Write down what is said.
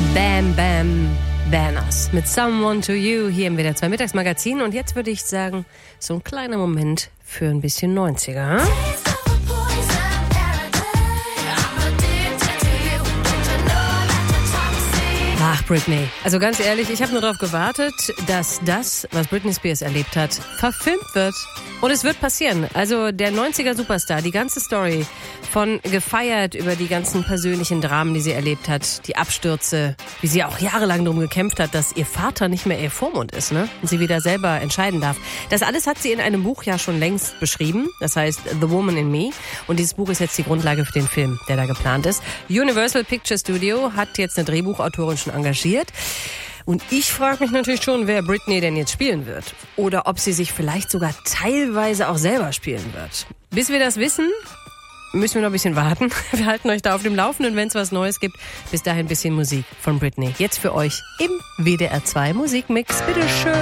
Bam Bam Banners mit Someone to You hier im WDR 2 Mittagsmagazin. Und jetzt würde ich sagen, so ein kleiner Moment für ein bisschen 90er. Hm? Ach, Britney. Also ganz ehrlich, ich habe nur darauf gewartet, dass das, was Britney Spears erlebt hat, verfilmt wird. Und es wird passieren. Also der 90er-Superstar, die ganze Story von gefeiert über die ganzen persönlichen Dramen, die sie erlebt hat, die Abstürze, wie sie auch jahrelang darum gekämpft hat, dass ihr Vater nicht mehr ihr Vormund ist, ne? Und sie wieder selber entscheiden darf. Das alles hat sie in einem Buch ja schon längst beschrieben. Das heißt The Woman in Me. Und dieses Buch ist jetzt die Grundlage für den Film, der da geplant ist. Universal Picture Studio hat jetzt eine Drehbuchautorin schon engagiert. Und ich frage mich natürlich schon, wer Britney denn jetzt spielen wird. Oder ob sie sich vielleicht sogar teilweise auch selber spielen wird. Bis wir das wissen, müssen wir noch ein bisschen warten. Wir halten euch da auf dem Laufenden, wenn es was Neues gibt. Bis dahin ein bisschen Musik von Britney. Jetzt für euch im WDR 2 Musikmix. Bitteschön.